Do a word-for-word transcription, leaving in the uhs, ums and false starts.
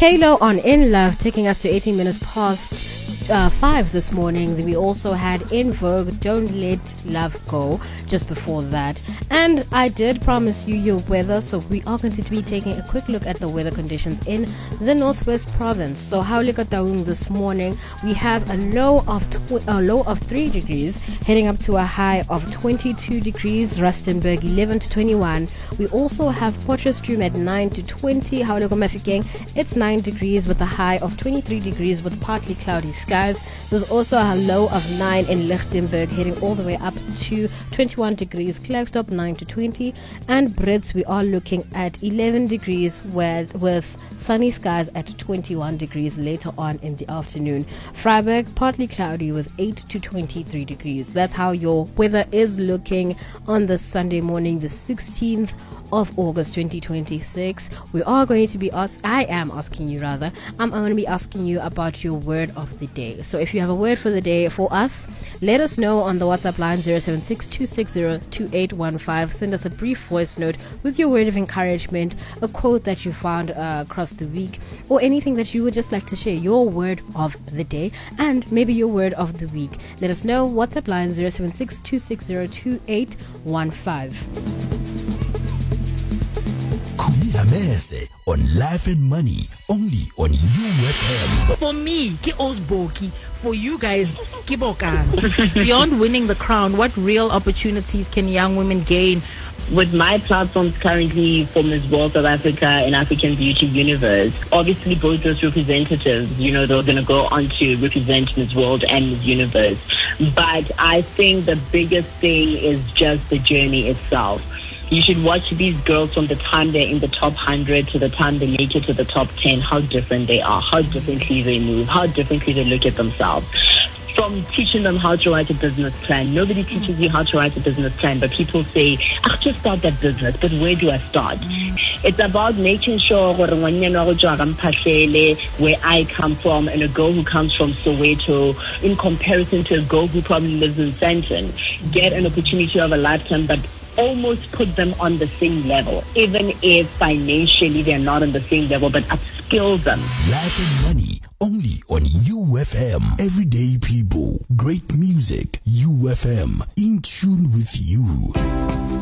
Kalo on In Love, taking us to eighteen minutes past uh, five this morning. We also had In Vogue, Don't Let Love Go, just before that. And I did promise you your weather, so we are going to be taking a quick look at the weather conditions in the Northwest Province. So Haulika this morning, we have a low of tw- a low of three degrees, heading up to a high of twenty-two degrees. Rustenburg eleven to twenty-one. We also have Potchefstroom at nine to twenty. Haulika Mafikeng, it's nine degrees with a high of twenty-three degrees with partly cloudy skies. There's also a low of nine in Lichtenburg, heading all the way up to twenty-one degrees. Klerksdorp nine to twenty, and Brits we are looking at eleven degrees with, with sunny skies at twenty-one degrees later on in the afternoon. Freiburg partly cloudy with eight to twenty-three degrees. That's how your weather is looking on this Sunday morning, the sixteenth of August twenty twenty-six. We are going to be ask I am asking you rather I'm going to be asking you about your word of the day. So if you have a word for the day for us, let us know on the WhatsApp line zero seven six two six zero two eight one five. Send us a brief voice note with your word of encouragement, a quote that you found uh, across the week, or anything that you would just like to share, your word of the day and maybe your word of the week. Let us know. WhatsApp line zero seven six two six zero two eight one five. Amese on Life and Money, only on U F M. For me, ki Osboki. For you guys, ki Bokan. Beyond winning the crown, what real opportunities can young women gain? With my platforms currently for Miss World South Africa and African Beauty Universe, obviously both those representatives, you know, they're going to go on to represent Miss World and Miss Universe. But I think the biggest thing is just the journey itself. You should watch these girls from the time they're in the top one hundred to the time they make it to the top ten, how different they are, how differently they move, how differently they look at themselves. From teaching them how to write a business plan. Nobody teaches you how to write a business plan, but people say, I'll just start that business, but where do I start? It's about making sure where I come from and a girl who comes from Soweto, in comparison to a girl who probably lives in Sandton, get an opportunity of a lifetime, but almost put them on the same level, even if financially they're not on the same level, but upskill them. Life and Money, only on U F M. Everyday people, great music, U F M, in tune with you.